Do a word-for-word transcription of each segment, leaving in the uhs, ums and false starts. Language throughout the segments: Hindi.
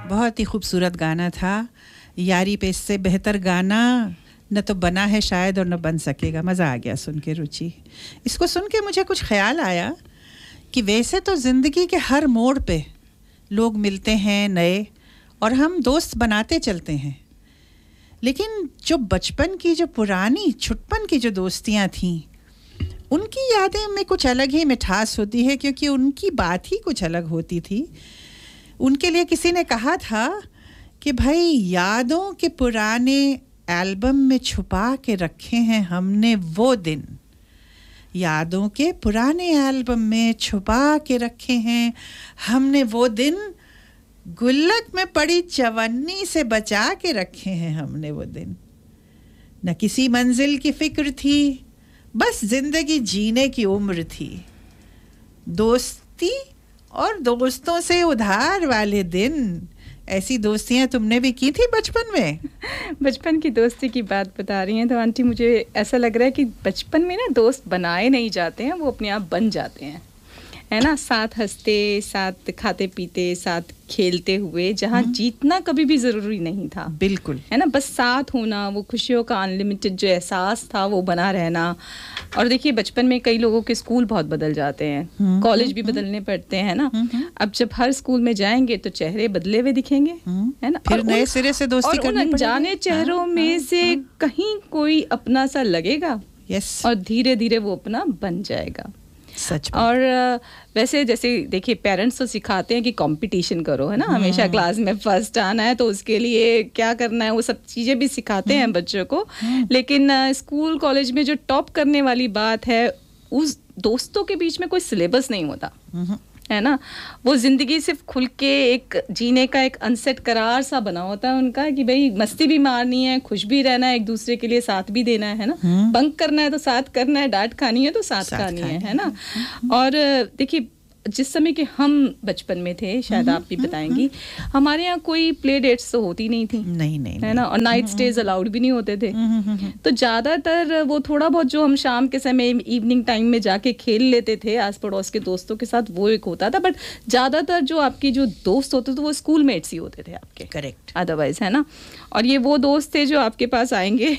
बहुत ही खूबसूरत गाना था। यारी पे इससे बेहतर गाना न तो बना है शायद और न बन सकेगा। मज़ा आ गया सुन के रुचि। इसको सुन के मुझे कुछ ख्याल आया कि वैसे तो ज़िंदगी के हर मोड़ पे लोग मिलते हैं नए और हम दोस्त बनाते चलते हैं, लेकिन जो बचपन की जो पुरानी छुटपन की जो दोस्तियां थीं उनकी यादें में कुछ अलग ही मिठास होती है, क्योंकि उनकी बात ही कुछ अलग होती थी। उनके लिए किसी ने कहा था कि भाई यादों के पुराने एल्बम में छुपा के रखे हैं हमने वो दिन, यादों के पुराने एल्बम में छुपा के रखे हैं हमने वो दिन, गुल्लक में पड़ी चवन्नी से बचा के रखे हैं हमने वो दिन। न किसी मंजिल की फिक्र थी, बस जिंदगी जीने की उम्र थी, दोस्ती और दोस्तों से उधार वाले दिन। ऐसी दोस्तियां तुमने भी की थी बचपन में? बचपन की दोस्ती की बात बता रही हैं तो आंटी मुझे ऐसा लग रहा है कि बचपन में ना दोस्त बनाए नहीं जाते हैं, वो अपने आप बन जाते हैं, है ना। साथ हंसते, साथ खाते पीते, साथ खेलते हुए, जहाँ जीतना कभी भी ज़रूरी नहीं था। बिल्कुल, है ना, बस साथ होना, वो खुशियों का अनलिमिटेड जो एहसास था वो बना रहना। और देखिए बचपन में कई लोगों के स्कूल बहुत बदल जाते हैं, कॉलेज भी बदलने पड़ते हैं ना। अब जब हर स्कूल में जाएंगे तो चेहरे बदले हुए दिखेंगे, है ना, फिर नए सिरे से दोस्ती करनी पड़ेगी। अनजाने चेहरों में से कहीं कोई अपना सा लगेगा, यस, और धीरे धीरे वो अपना बन जाएगा। सच। और वैसे जैसे देखिए पेरेंट्स तो सिखाते हैं कि कंपटीशन करो, है ना, हमेशा क्लास में फर्स्ट आना है, तो उसके लिए क्या करना है वो सब चीज़ें भी सिखाते हैं बच्चों को। लेकिन स्कूल कॉलेज में जो टॉप करने वाली बात है, उस दोस्तों के बीच में कोई सिलेबस नहीं होता, है ना। वो जिंदगी सिर्फ खुल के एक जीने का एक अनसेट करार सा बना होता है उनका, कि भाई मस्ती भी मारनी है, खुश भी रहना है, एक दूसरे के लिए साथ भी देना है, है ना। बंक करना है तो साथ करना है, डांट खानी है तो साथ, साथ खानी है, है ना। और देखिए जिस समय के हम बचपन में थे, शायद आप भी बताएंगी, हमारे यहाँ कोई प्ले डेट्स तो होती नहीं थी, नहीं नहीं है ना, और नाइट स्टेज अलाउड भी नहीं होते थे। तो ज़्यादातर वो थोड़ा बहुत जो हम शाम के समय इवनिंग टाइम में जाके खेल लेते थे आस पड़ोस के दोस्तों के साथ, वो एक होता था। बट ज़्यादातर जो आपके जो दोस्त होते थे वो स्कूल मेट्स ही होते थे आपके, करेक्ट, अदरवाइज, है ना। और ये वो दोस्त थे जो आपके पास आएंगे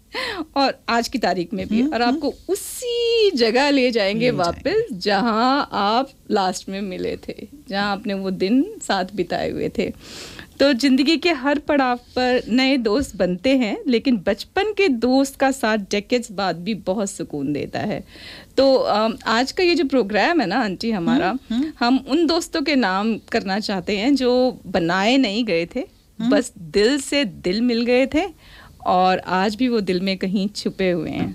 और आज की तारीख में भी, और आपको उसी जगह ले जाएंगे वापस जहां आप लास्ट में मिले थे, जहां आपने वो दिन साथ बिताए हुए थे। तो जिंदगी के हर पड़ाव पर नए दोस्त बनते हैं, लेकिन बचपन के दोस्त का साथ डेकेड्स बाद भी बहुत सुकून देता है। तो आज का ये जो प्रोग्राम है ना आंटी हमारा, हम उन दोस्तों के नाम करना चाहते हैं जो बनाए नहीं गए थे, बस दिल से दिल मिल गए थे और आज भी वो दिल में कहीं छुपे हुए हैं।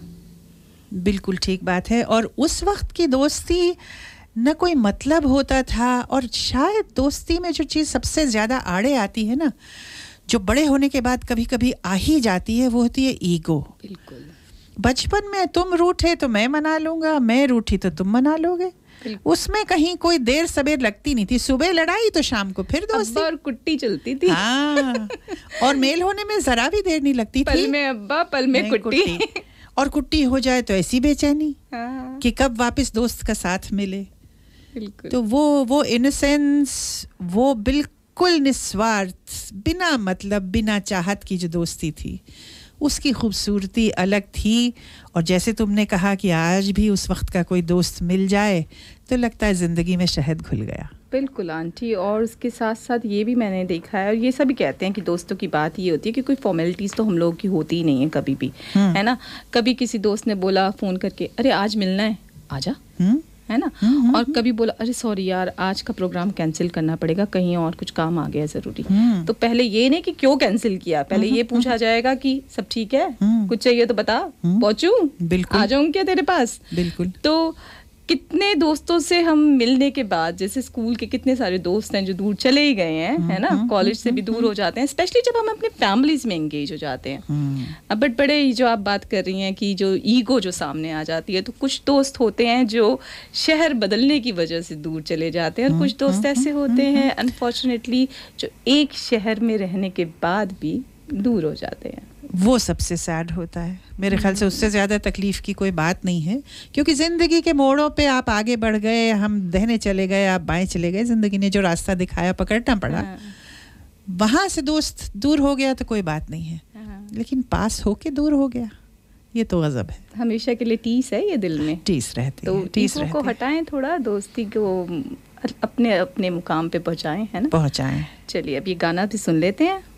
बिल्कुल ठीक बात है। और उस वक्त की दोस्ती न कोई मतलब होता था, और शायद दोस्ती में जो चीज़ सबसे ज़्यादा आड़े आती है ना, जो बड़े होने के बाद कभी कभी आ ही जाती है, वो होती है ईगो। बिल्कुल, बचपन में तुम रूठे तो मैं मना लूँगा, मैं रूठी तो तुम मना लोगे, उसमें कहीं कोई देर सबेर लगती नहीं थी। सुबह लड़ाई तो शाम को फिर दोस्ती, अब्बा और कुट्टी चलती थी। हाँ, और मेल होने में जरा भी देर नहीं लगती थी। पल में अब्बा, पल में कुट्टी, कुट्टी। और कुट्टी हो जाए तो ऐसी बेचैनी, हाँ, कि कब वापस दोस्त का साथ मिले। बिल्कुल। तो वो वो इनोसेंस, वो बिल्कुल निस्वार्थ, बिना मतलब बिना चाहत की जो दोस्ती थी, उसकी खूबसूरती अलग थी। और जैसे तुमने कहा कि आज भी उस वक्त का कोई दोस्त मिल जाए तो लगता है ज़िंदगी में शहद घुल गया। बिल्कुल आंटी, और उसके साथ साथ ये भी मैंने देखा है, और ये सभी कहते हैं कि दोस्तों की बात ये होती है कि कोई फॉर्मेलिटीज़ तो हम लोगों की होती ही नहीं है कभी भी, है ना। कभी किसी दोस्त ने बोला फ़ोन करके, अरे आज मिलना है, आजा, है ना। और कभी बोला, अरे सॉरी यार आज का प्रोग्राम कैंसिल करना पड़ेगा, कहीं और कुछ काम आ गया ज़रूरी। तो पहले ये नहीं कि क्यों कैंसिल किया, पहले ये पूछा जाएगा कि सब ठीक है, कुछ चाहिए तो बता, पहुंचूं, आ जाऊं क्या तेरे पास। बिल्कुल। तो कितने दोस्तों से हम मिलने के बाद, जैसे स्कूल के कितने सारे दोस्त हैं जो दूर चले ही गए हैं, है ना, कॉलेज से भी दूर हो जाते हैं, स्पेशली जब हम अपने फैमिलीज में एंगेज हो जाते हैं। अब बट बड़े जो आप बात कर रही हैं कि जो ईगो जो सामने आ जाती है, तो कुछ दोस्त होते हैं जो शहर बदलने की वजह से दूर चले जाते हैं, और कुछ दोस्त ऐसे होते हैं अनफॉर्चुनेटली जो एक शहर में रहने के बाद भी दूर हो जाते हैं। वो सबसे सैड होता है मेरे ख्याल से। उससे ज़्यादा तकलीफ़ की कोई बात नहीं है, क्योंकि ज़िंदगी के मोड़ों पे आप आगे बढ़ गए, हम दाहिने चले गए, आप बाएं चले गए, ज़िंदगी ने जो रास्ता दिखाया पकड़ना पड़ा। वहाँ से दोस्त दूर हो गया तो कोई बात नहीं है, लेकिन पास होके दूर हो गया, ये तो गजब है। हमेशा के लिए टीस है ये दिल में, टीस रहती तो है, टीस रहती को हटाएं थोड़ा, दोस्ती को अपने अपने मुकाम पे पहुंचाएं, है ना, पहुंचाएं। चलिए अब ये गाना भी सुन लेते हैं।